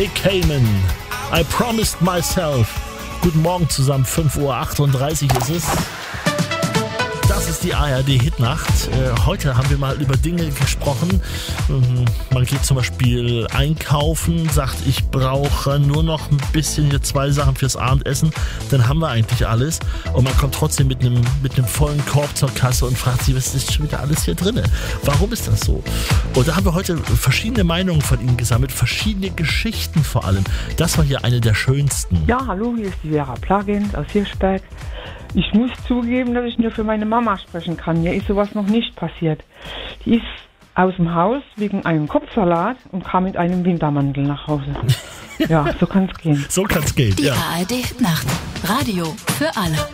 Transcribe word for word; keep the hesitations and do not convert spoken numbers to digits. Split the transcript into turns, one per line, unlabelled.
Nick Cayman, I Promised Myself. Guten Morgen zusammen, fünf Uhr achtunddreißig ist es. Das ist die A R D-Hitnacht. Äh, heute haben wir mal über Dinge gesprochen. Ähm, man geht zum Beispiel einkaufen, sagt, ich brauche nur noch ein bisschen hier zwei Sachen fürs Abendessen. Dann haben wir eigentlich alles. Und man kommt trotzdem mit einem mit einem vollen Korb zur Kasse und fragt sich, was ist schon wieder alles hier drin? Warum ist das so? Und da haben wir heute verschiedene Meinungen von Ihnen gesammelt, verschiedene Geschichten vor allem. Das war hier eine der schönsten.
Ja, hallo, hier ist die Vera Plagins aus Hirschberg. Ich muss zugeben, dass ich nur für meine Mama sprechen kann. Mir ist sowas noch nicht passiert. Die ist aus dem Haus wegen einem Kopfsalat und kam mit einem Wintermantel nach Hause. Ja, so kann's gehen.
So kann's gehen,
Die
ja.
A R D-Nacht. Radio für alle.